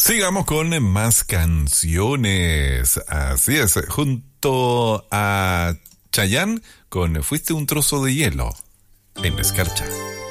Sigamos con más canciones. Así es, junto a Chayanne con Fuiste un trozo de hielo en la escarcha.